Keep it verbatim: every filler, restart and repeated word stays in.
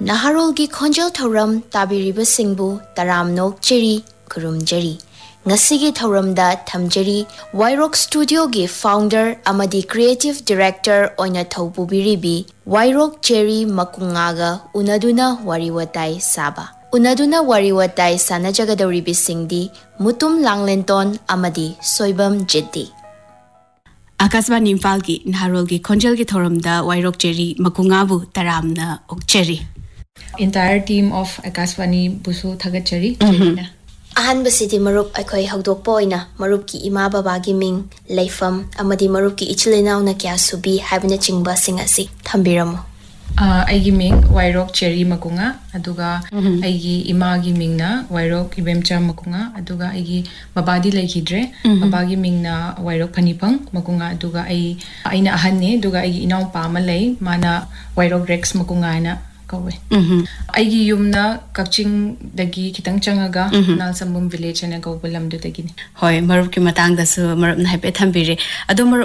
Naharolgi Khonjel Thoram Tabiribasingbu Taramnok Cheri Kurumjeri Ngasigi Thoramda Thamjeri Wairok Studio gi founder amadi creative director oina Thobubiribi Wairok Cheri Makungaga Unaduna Wariwatai Saba Unaduna Wariwatai Sanajagadoribi Singdi Mutum Langlenton amadi Soibam Jiddi Akasbani Imphal-gi Naharolgi Khonjel-gi Thoramda Wairok Cheri Makungabu Taramna Okcheri. Entire team of Akasvani Busu Thagachari. Ahan basiti marup akhoi hawdokpo oina marup ki ima baba gi ming leifam amadi marup ki ichilena na kya subi habina chingba sing asi thambiramo. Uh, aigi ming Wairok Cheri Makunga aduga mm-hmm. aigi ima gi ming na Wairok Ibemcha Makunga aduga aigi babadi laikidre mm-hmm. babagi ming na Wairok Panipang Makunga aduga ai aina ahanne aduga aigi inaw pa ma lay mana Wairok Rex Makunga na kawe. Mm-hmm. Aigi yumna Kakching dagi kitang changaga mm-hmm. Nalsambum village na kaw balam do dagi. Hoy marup ki matang da su marup na hape thambire adu marup